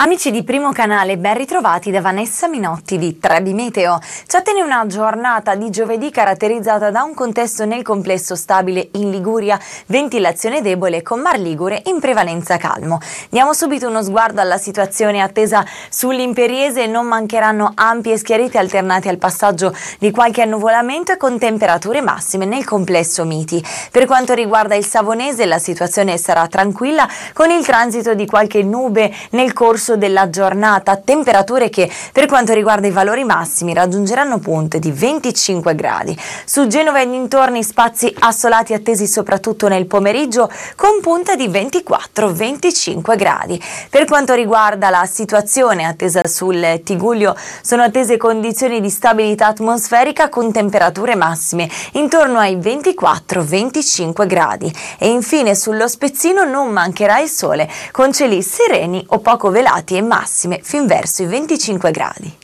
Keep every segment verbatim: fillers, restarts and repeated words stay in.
Amici di Primo Canale, ben ritrovati da Vanessa Minotti di Trebi Meteo. Ci attende una giornata di giovedì caratterizzata da un contesto nel complesso stabile in Liguria, ventilazione debole con Mar Ligure in prevalenza calmo. Diamo subito uno sguardo alla situazione attesa sull'Imperiese. Non mancheranno ampie schiarite alternate al passaggio di qualche annuvolamento e con temperature massime nel complesso miti. Per quanto riguarda il Savonese, la situazione sarà tranquilla con il transito di qualche nube nel corso della giornata, temperature che per quanto riguarda i valori massimi raggiungeranno punte di venticinque gradi. Su Genova e dintorni spazi assolati attesi soprattutto nel pomeriggio con punta di ventiquattro venticinque gradi. Per quanto riguarda la situazione attesa sul Tigullio, sono attese condizioni di stabilità atmosferica con temperature massime intorno ai ventiquattro venticinque gradi. E infine sullo Spezzino non mancherà il sole con cieli sereni o poco velati e massime fin verso i venticinque gradi.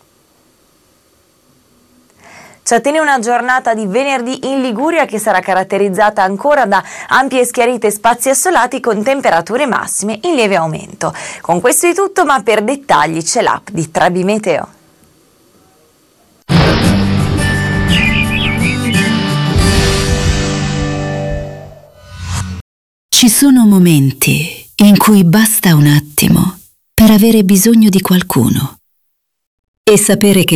Ci attende una giornata di venerdì in Liguria che sarà caratterizzata ancora da ampie schiarite e spazi assolati con temperature massime in lieve aumento. Con questo è tutto, ma per dettagli c'è l'app di Trebi Meteo. Ci sono momenti in cui basta un attimo per avere bisogno di qualcuno e sapere che